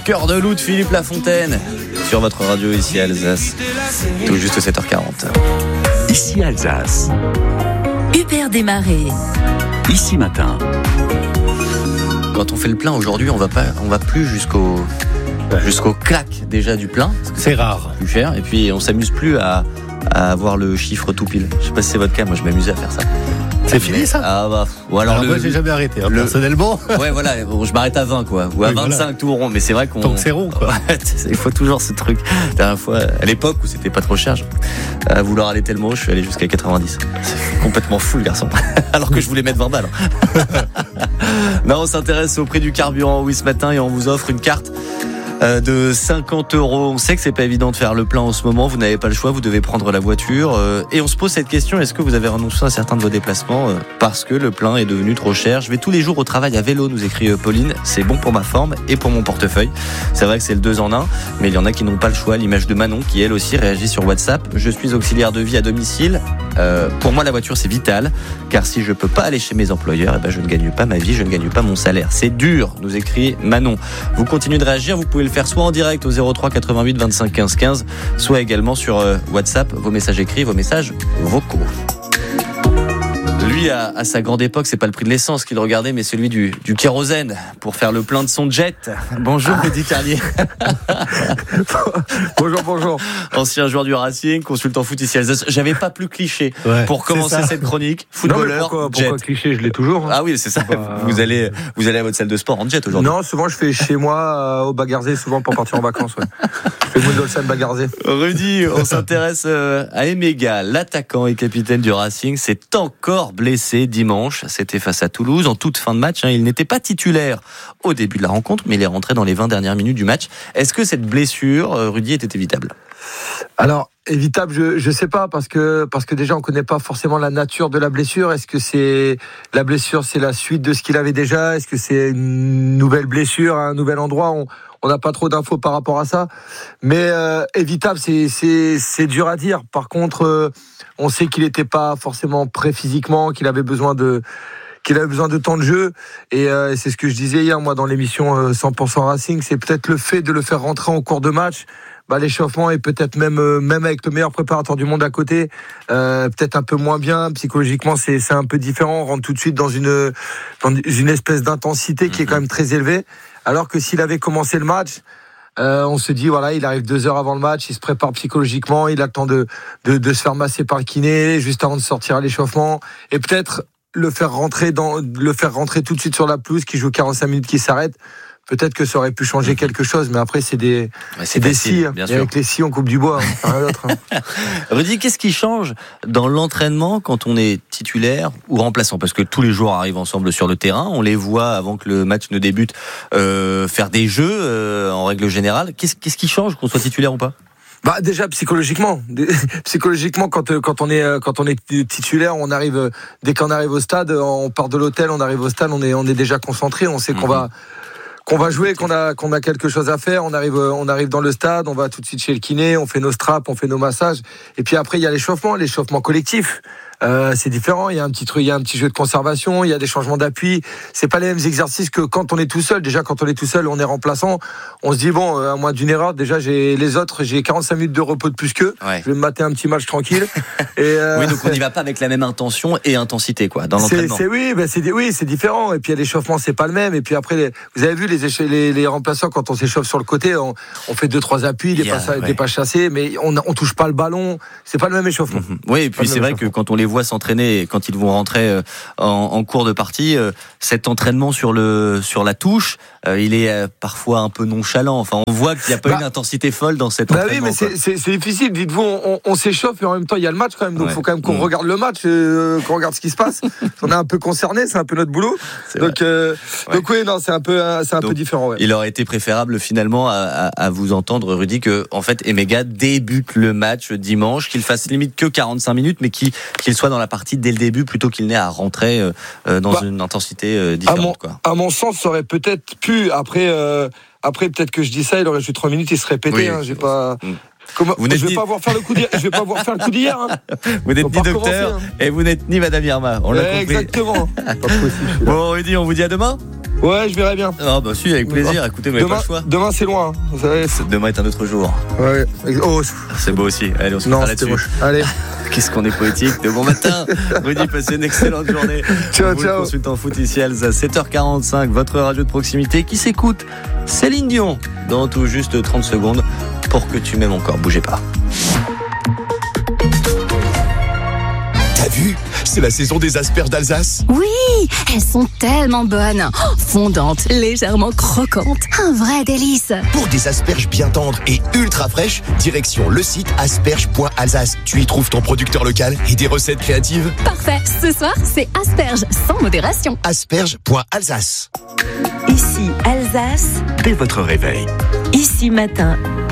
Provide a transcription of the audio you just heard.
Cœur de loup de Philippe Lafontaine sur votre radio ici à Alsace, tout juste 7h40. Ici Alsace. Hubert Desmarais. Ici matin. Quand on fait le plein aujourd'hui, on va plus jusqu'au claque déjà du plein. C'est rare. Plus cher. Et puis on s'amuse plus à avoir le chiffre tout pile. Je sais pas si c'est votre cas, moi je m'amusais à faire ça. C'est fini ça? Ah bah. Ou alors moi j'ai jamais arrêté, personnellement. Ouais voilà, bon, je m'arrête à 20 quoi. Ou à 25 voilà. Tout rond. Mais c'est vrai qu'on. Tant que c'est rond quoi. Ouais, il faut toujours ce truc. La dernière fois, à l'époque où c'était pas trop cher, à vouloir aller tellement haut, je suis allé jusqu'à 90. C'est complètement fou le garçon. Alors que je voulais mettre 20 balles. Non, on s'intéresse au prix du carburant, oui, ce matin, et on vous offre une carte de 50 €. On sait que c'est pas évident de faire le plein en ce moment, vous n'avez pas le choix, vous devez prendre la voiture, et on se pose cette question: est-ce que vous avez renoncé à certains de vos déplacements parce que le plein est devenu trop cher? Je vais tous les jours au travail à vélo, nous écrit Pauline, c'est bon pour ma forme et pour mon portefeuille. C'est vrai que c'est le 2 en 1, mais il y en a qui n'ont pas le choix, l'image de Manon qui elle aussi réagit sur WhatsApp: je suis auxiliaire de vie à domicile, pour moi la voiture c'est vital, car si je peux pas aller chez mes employeurs, je ne gagne pas ma vie, je ne gagne pas mon salaire. C'est dur, nous écrit Manon. Vous continuez de réagir, vous pouvez le faire soit en direct au 03 88 25 15 15, soit également sur WhatsApp, vos messages écrits, vos messages vocaux. Lui, à sa grande époque, c'est pas le prix de l'essence qu'il regardait, mais celui du kérosène pour faire le plein de son jet. Bonjour, Mehdi Carlier. Bonjour. Ancien joueur du Racing, consultant foot ici à Alsace. J'avais pas plus cliché pour commencer cette chronique. Footballeur, jet. Pourquoi cliché? Je l'ai toujours. Ah oui, c'est ça. Vous allez à votre salle de sport en jet aujourd'hui? Non, souvent je fais chez moi au Bagarzé, souvent pour partir en vacances. Ouais. Je fais Moudolsan Bagarzé. Rudy, on s'intéresse à Emega, l'attaquant et capitaine du Racing. C'est encore blessé dimanche, c'était face à Toulouse en toute fin de match. Il n'était pas titulaire au début de la rencontre, mais il est rentré dans les 20 dernières minutes du match. Est-ce que cette blessure, Rudy, était évitable? Alors, évitable, je sais pas, parce que déjà on connaît pas forcément la nature de la blessure. Est-ce que c'est la blessure, c'est la suite de ce qu'il avait déjà? Est-ce que c'est une nouvelle blessure à un nouvel endroit? On n'a pas trop d'infos par rapport à ça, mais évitable, c'est dur à dire. Par contre, on sait qu'il n'était pas forcément prêt physiquement, qu'il avait besoin de temps de jeu, et c'est ce que je disais hier moi dans l'émission 100% Racing, c'est peut-être le fait de le faire rentrer en cours de match. L'échauffement est peut-être même avec le meilleur préparateur du monde à côté, peut-être un peu moins bien psychologiquement, c'est un peu différent. On rentre tout de suite dans une espèce d'intensité qui est quand même très élevée, alors que s'il avait commencé le match, on se dit voilà, il arrive 2 heures avant le match, il se prépare psychologiquement, il a le temps de se faire masser par le kiné juste avant de sortir à l'échauffement, et peut-être le faire rentrer tout de suite sur la pelouse, qui joue 45 minutes, qui s'arrête. Peut-être que ça aurait pu changer quelque chose, mais après c'est des scies. Et avec les scies on coupe du bois, rien d'autre. Rudy, qu'est-ce qui change dans l'entraînement quand on est titulaire ou remplaçant? Parce que tous les joueurs arrivent ensemble sur le terrain, on les voit avant que le match ne débute faire des jeux en règle générale. Qu'est-ce qui change qu'on soit titulaire ou pas? Déjà psychologiquement, quand on est titulaire, on arrive, dès qu'on arrive au stade, on part de l'hôtel, on arrive au stade, on est déjà concentré, on sait qu'on va jouer, qu'on a quelque chose à faire. On arrive dans le stade, on va tout de suite chez le kiné, on fait nos straps, on fait nos massages, et puis après il y a l'échauffement collectif. C'est différent, il y a un petit jeu de conservation, il y a des changements d'appui. C'est pas les mêmes exercices que quand on est tout seul. Déjà, quand on est tout seul, on est remplaçant. On se dit bon, à moins d'une erreur, déjà j'ai 45 minutes de repos de plus qu'eux. Ouais. Je vais me mater un petit match tranquille. Oui, donc on n'y va pas avec la même intention et intensité, quoi, dans l'entraînement. C'est différent. Et puis à l'échauffement, c'est pas le même. Et puis après, vous avez vu les remplaçants, quand on s'échauffe sur le côté, on fait 2-3 appuis, des pas chassés, mais on touche pas le ballon. C'est pas le même échauffement. Oui, et puis c'est vrai que quand on les voit s'entraîner, quand ils vont rentrer en cours de partie, cet entraînement sur la touche, il est parfois un peu nonchalant. Enfin, on voit qu'il n'y a pas une intensité folle dans cet entraînement. Oui, mais c'est difficile. Dites-vous, on s'échauffe et en même temps il y a le match quand même. Donc il faut quand même qu'on regarde le match, qu'on regarde ce qui se passe. On est un peu concerné, c'est un peu notre boulot. Donc oui, non, c'est un peu différent. Ouais. Il aurait été préférable finalement à vous entendre, Rudy, que en fait Emega débute le match dimanche, qu'il fasse limite que 45 minutes, mais qu'il soit dans la partie dès le début plutôt qu'il n'ait à rentrer dans une intensité différente. À mon sens, ça aurait peut-être pu. Après, peut-être que je dis ça, il aurait joué 3 minutes, il serait pété. Oui, j'ai pas. Je vais pas voir faire le coup d'hier. Vous n'êtes ni docteur et vous n'êtes ni Madame Irma. On l'a compris. Exactement. Bon, Rudy, on vous dit à demain. Ouais, je verrai bien. Ah bah si, avec plaisir. Écoutez, vous n'avez pas le choix. Demain, c'est loin. Hein. Vous savez, Demain est un autre jour. Ouais. Oh, c'est beau aussi. Allez, on se non, quitte là-dessus. Moche. Allez. Qu'est-ce qu'on est poétique. De bon matin. Rudy, passez une excellente journée. Ciao, vous, ciao. Consultant foot ici, Alsace, 7h45, votre radio de proximité qui s'écoute. Céline Dion, dans tout juste 30 secondes, pour que tu m'aimes encore. Bougez pas. T'as vu ? C'est la saison des asperges d'Alsace. Oui, elles sont tellement bonnes. Fondantes, légèrement croquantes. Un vrai délice. Pour des asperges bien tendres et ultra fraîches, direction le site asperges.alsace. Tu y trouves ton producteur local et des recettes créatives. Parfait. Ce soir, c'est asperges sans modération. Asperges.alsace. Ici, Alsace. Dès votre réveil. Ici matin.